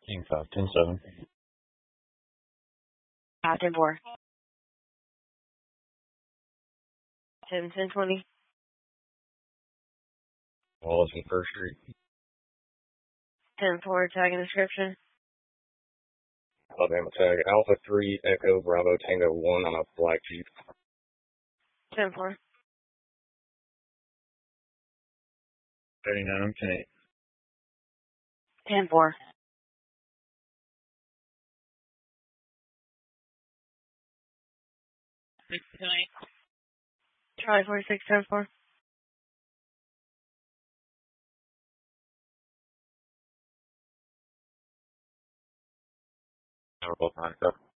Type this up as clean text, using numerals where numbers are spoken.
King 5, 10-7. 5-10-4. 10-10-20. Wallace and First Street. 10-4, tag and description. Alabama tag Alpha 3 Echo Bravo Tango 1 on a black Jeep. 10-4. 39, 10-8. 10-4. Charlie 46, 10-4. Power 9,